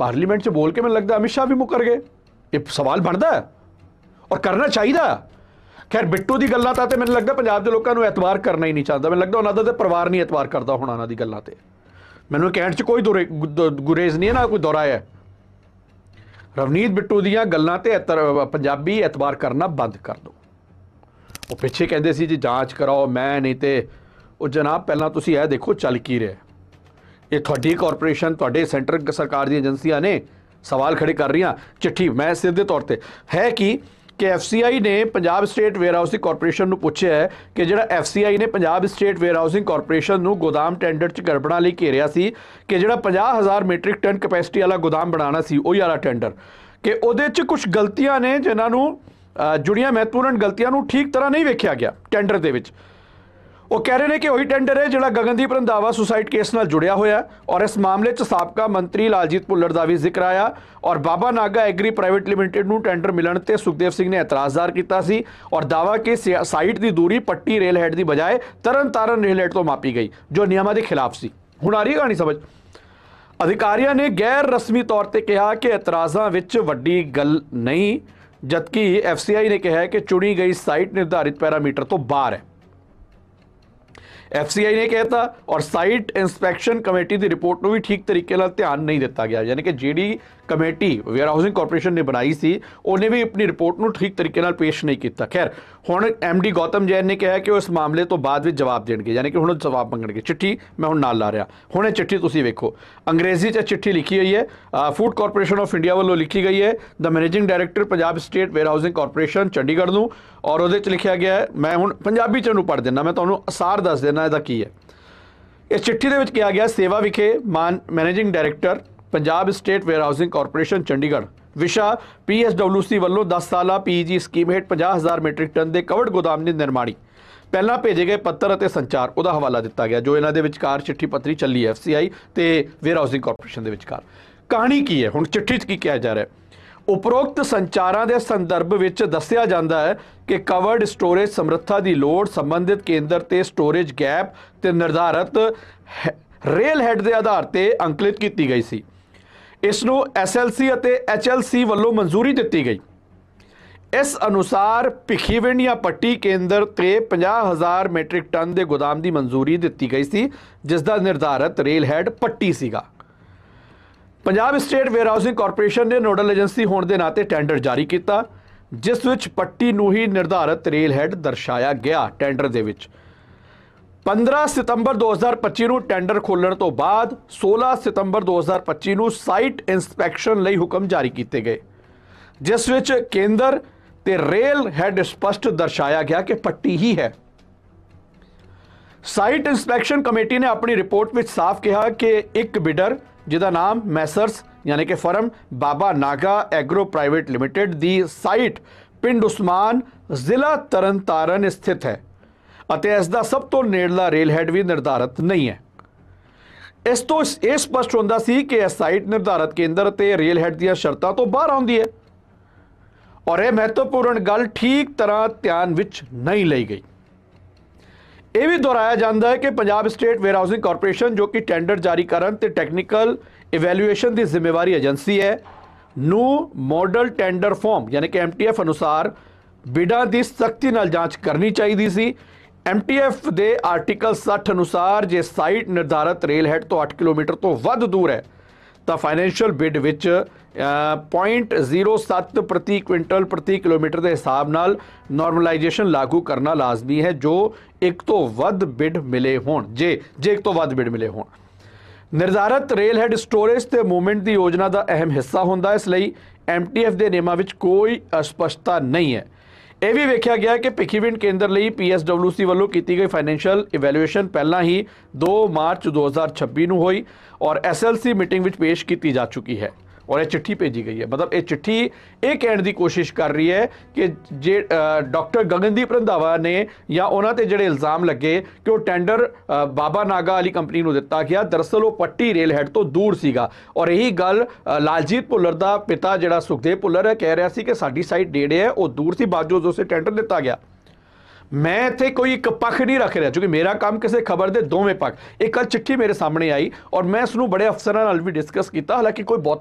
Parliament 'ਚ बोल के मैंने लगता अमित शाह भी मुकर गए। ये सवाल बनता है और करना चाहिए। खैर बिट्टू की गल्लां तो मैंने लगता पंजाब के लोगों को एतबार करना ही नहीं चाहता। मैंने लगता उन्होंने तो परिवार नहीं एतबार करता होना उन्होंने गल्लां ते। मैनूं कहण 'ਚ कोई गुरेज नहीं है ना कोई दौरा है। रवनीत बिट्टू दीयां गल्लां ते पंजाबी एतबार करना बंद कर दो। वो पिछे कहते सी जी जांच कराओ, मैं नहीं तो वो जनाब पहला तुसीं यह देखो चल की रहा। ये तुहाडी कॉरपोरेशन तुहाडे सेंटर सरकार दी एजेंसियां ने सवाल खड़े कर रही। चिट्ठी मैं सीधे तौर पर है कि FCI ने Punjab state where housing corporation को पूछा है कि जो FCI ने Punjab state where housing corporation को गोदाम टेंडर च गड़बड़ा लिए घेरिया सी कि जो 50,000 मीट्रिक टन कैपेसिटी वाला गोदाम बनाना सी वही वाला टेंडर कि उहदे च कुछ गलतियां ने जिन्होंने जुड़ियां महत्वपूर्ण गलतियां को ठीक तरह नहीं वेख्या गया टेंडर दे विच। वो कह रहे हैं कि वही टेंडर है जो गगनदीप रंधावा सुसाइड केस नाल जुड़िया होया और इस मामले च साबका मंत्री लालजीत भुल्लर का भी जिक्र आया और बाबा नागा एग्री प्राइवेट लिमिटेड को टेंडर मिलने ते सुखदेव सिंह ने एतराज़ ज़ाहिर किया सी और दावा कि साइट की दूरी पट्टी रेल हैड की बजाय तरन तारण रेल हैड तो मापी गई जो नियमां के खिलाफ सी। हुण आ रही कहानी समझ। अधिकारियों ने गैर रस्मी तौर पर कहा कि एतराज़ां विच वड्डी गल नहीं, जबकि FCI ने कहा कि चुनी गई साइट निर्धारित पैरामीटर तो बाहर है। FCI ने कहता और साइट इंस्पैक्शन कमेटी की रिपोर्ट को भी ठीक तरीके नाल ध्यान नहीं दिता गया, यानी कि जी कमेटी वेयर हाउसिंग कॉरपोरेशन ने बनाई सी उन्हें भी अपनी रिपोर्ट को ठीक तरीके नाल पेश नहीं किया। खैर हुण MD गौतम जैन ने कहा कि वो इस मामले तो बाद में जवाब देंगे, यानी कि हुण जवाब मंगणगे। चिट्ठी मैं हुण नाल ला रहा, हुण चिट्ठी तुसीं वेखो अंग्रेजी च चिट्ठी लिखी हुई है, फूड कॉरपोरेशन ऑफ इंडिया वालों लिखी गई है the managing director Punjab state where housing corporation Chandigarh नूं, और उहदे च लिखा गया है, मैं हुण पंजाबी च पढ़ देना, मैं तुहानूं सार दस देना इहदा की है। इस चिट्ठी दे विच कहा गया सेवा विखे managing director Punjab state where housing corporation Chandigarh विशा PSWC वालों 10 साला PEG स्कीम हेठ 50,000 मीट्रिक टन के कवर्ड गोदाम की निर्माणी पहला भेजे गए पत्तर और संचार उहदा हवाला दिता गया जो इन्हों के विचकार चिट्ठी पत्री चली है FCI ते वेयर हाउसिंग कॉरपोरेशन के विचकार। कहानी की है हुण चिट्ठी च की कहा जा रहा है, उपरोक्त संचारां के संदर्भ में दस्सिया जाता है कि कवर्ड स्टोरेज समर्था की लोड़ संबंधित केंद्र ते स्टोरेज गैप ते निर्धारित रेल हैड के आधार पर अंकलित की गई सी। इसनों SLC और HLC वालों मंजूरी दी गई। इस अनुसार भिखीविंड या पट्टी केंद्र ते 50,000 मीट्रिक टन के गोदाम की मंजूरी दी गई सी जिसका निर्धारित रेल हैड पट्टी सीगा। Punjab state where housing corporation ने नोडल एजेंसी होने के नाते टेंडर जारी किया जिस विच पट्टी नूं ही निर्धारित रेल हैड दर्शाया गया। टेंडर दे विच 15 सितंबर 2025 ਨੂੰ टेंडर खोलण तो बाद 16 सितंबर 2025 ਨੂੰ साइट इंस्पैक्शन लई हुक्म जारी किए गए जिस विच केंद्र ते रेल हैड स्पष्ट दर्शाया गया कि पट्टी ही है। साइट इंस्पैक्शन कमेटी ने अपनी रिपोर्ट में साफ कहा कि एक बिडर जिसका नाम मैसर्स यानी कि firm Baba Naga agro private limited the site पिंड उस्मान जिला तरन तारण स्थित है ਅਤੇ ਇਸ ਦਾ ਸਭ ਤੋਂ ਨੇੜਲਾ ਰੇਲ ਹੈਡ ਵੀ ਨਿਰਧਾਰਿਤ ਨਹੀਂ ਹੈ। ਇਸ ਤੋਂ ਇਹ ਸਪਸ਼ਟ ਹੁੰਦਾ ਸੀ ਕਿ ਇਹ ਸਾਈਟ ਨਿਰਧਾਰਿਤ ਕੇਂਦਰ ਤੇ ਰੇਲ ਹੈਡ ਦੀਆਂ ਸ਼ਰਤਾਂ ਤੋਂ ਬਾਹਰ ਆਉਂਦੀ ਹੈ ਔਰ ਇਹ ਮਹੱਤਵਪੂਰਨ ਗੱਲ ਠੀਕ ਤਰ੍ਹਾਂ ਧਿਆਨ ਵਿੱਚ ਨਹੀਂ ਲਈ ਗਈ। ਇਹ ਵੀ ਦੁਹਰਾਇਆ ਜਾਂਦਾ ਹੈ ਕਿ Punjab state wear housing corporation ਜੋ ਕਿ ਟੈਂਡਰ ਜਾਰੀ ਕਰਨ ਤੇ ਟੈਕਨੀਕਲ ਇਵੈਲੂਏਸ਼ਨ ਦੀ ਜ਼ਿੰਮੇਵਾਰੀ ਏਜੰਸੀ ਹੈ ਨੂੰ ਮੋਡਲ ਟੈਂਡਰ ਫਾਰਮ ਯਾਨੀ ਕਿ MTF ਅਨੁਸਾਰ ਬਿਡਾਂ ਦੀ ਸਖਤੀ ਨਾਲ ਜਾਂਚ ਕਰਨੀ ਚਾਹੀਦੀ ਸੀ। MTF ਦੇ ਆਰਟੀਕਲ 60 ਅਨੁਸਾਰ ਜੇ ਸਾਈਟ ਨਿਰਧਾਰਿਤ ਰੇਲ ਹੈਡ ਤੋਂ 8 ਕਿਲੋਮੀਟਰ ਤੋਂ ਵੱਧ ਦੂਰ ਹੈ ਤਾਂ ਫਾਈਨੈਂਸ਼ੀਅਲ ਬਿਡ ਵਿੱਚ 0.07 ਪ੍ਰਤੀ ਕੁਇੰਟਲ ਪ੍ਰਤੀ ਕਿਲੋਮੀਟਰ ਦੇ ਹਿਸਾਬ ਨਾਲ ਨਾਰਮਲਾਈਜੇਸ਼ਨ ਲਾਗੂ ਕਰਨਾ ਲਾਜ਼ਮੀ ਹੈ ਜੋ ਇੱਕ ਤੋਂ ਵੱਧ ਬਿਡ ਮਿਲੇ ਹੋਣ ਜੇ ਇੱਕ ਤੋਂ ਵੱਧ ਬਿਡ ਮਿਲੇ ਹੋਣ। ਨਿਰਧਾਰਿਤ ਰੇਲ ਹੈਡ ਸਟੋਰੇਜ ਤੇ ਮੂਵਮੈਂਟ ਦੀ ਯੋਜਨਾ ਦਾ ਅਹਿਮ ਹਿੱਸਾ ਹੁੰਦਾ ਇਸ ਲਈ MTF ਦੇ ਨਿਯਮਾਂ ਵਿੱਚ ਕੋਈ ਅਸਪਸ਼ਟਤਾ ਨਹੀਂ ਹੈ। ਇਹ ਵੀ ਵੇਖਿਆ ਗਿਆ ਕਿ ਭਿੱਖੀਵਿੰਡ ਕੇਂਦਰ ਲਈ PSWC ਵੱਲੋਂ ਕੀਤੀ ਗਈ ਫਾਈਨੈਂਸ਼ੀਅਲ ਇਵੈਲੂਏਸ਼ਨ ਪਹਿਲਾਂ ਹੀ 2 ਮਾਰਚ 2026 ਨੂੰ ਹੋਈ ਔਰ SLC ਮੀਟਿੰਗ ਵਿੱਚ ਪੇਸ਼ ਕੀਤੀ ਜਾ ਚੁੱਕੀ ਹੈ और यह चिट्ठी भेजी गई है। मतलब ये चिट्ठी ये कहने की कोशिश कर रही है कि जे डॉक्टर गगनदीप रंधावा ने या उन्होंने जोड़े इल्ज़ाम लगे कि वो टेंडर बाबा नागा वाली कंपनी को दिता गया, दरअसल वो पट्टी रेल हैड तो दूर सीगा और यही गल लालजीत भुल्लर का पिता जोड़ा सुखदेव भुल्लर है कह रहा सी कि साडी साइड डेढ़े है वो दूर सी बावजूद उसे टेंडर दिता गया। मैं इत्थे कोई एक पक्ष नहीं रख रहा क्योंकि मेरा काम किसी खबर के दोवें पक्ष एक कल चिट्ठी मेरे सामने आई और मैं इसनूं बड़े अफसरां नाल भी डिस्कस किया। हालांकि कोई बहुत